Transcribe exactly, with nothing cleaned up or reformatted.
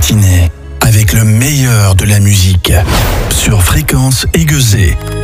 matinée avec le meilleur de la musique sur Fréquence Aiguezée.